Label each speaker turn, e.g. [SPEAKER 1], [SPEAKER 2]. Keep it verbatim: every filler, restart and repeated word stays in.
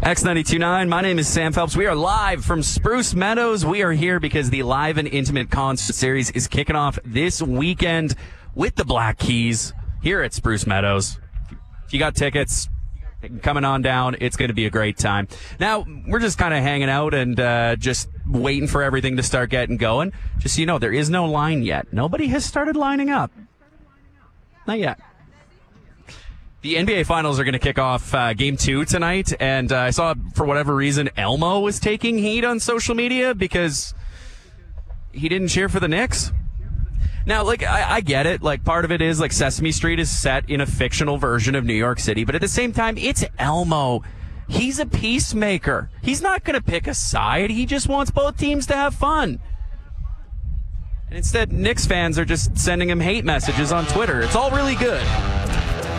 [SPEAKER 1] X ninety-two point nine, my name is Sam Phelps. We are live from Spruce Meadows. We are here because the Live and Intimate Concert Series is kicking off this weekend with the Black Keys here at Spruce Meadows. If you got tickets, coming on down, it's going to be a great time. Now, we're just kind of hanging out and uh, just waiting for everything to start getting going. Just so you know, there is no line yet. Nobody has started lining up. Not yet. The N B A Finals are going to kick off uh, Game two tonight, and uh, I saw, for whatever reason, Elmo was taking heat on social media because he didn't cheer for the Knicks. Now, like, I, I get it. Like, part of it is, like, Sesame Street is set in a fictional version of New York City, but at the same time, it's Elmo. He's a peacemaker. He's not going to pick a side. He just wants both teams to have fun. And instead, Knicks fans are just sending him hate messages on Twitter. It's all really good.